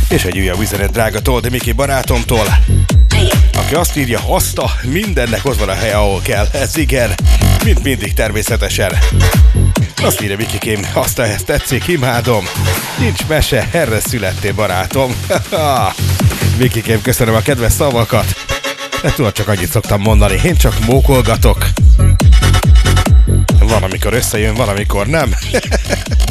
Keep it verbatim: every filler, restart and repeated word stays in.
És egy újabb üzenet drága Toldi Miki barátomtól, aki azt írja, azt a mindennek ott van a helye, ahol kell. Ez igen, mint mindig természetesen. Azt írja Mikikém, azt ehhez tetszik, imádom. Nincs mese, erre születtél barátom. Mikikém, köszönöm a kedves szavakat. De tudod, csak annyit szoktam mondani, én csak mókolgatok. Van, amikor összejön, van, amikor nem.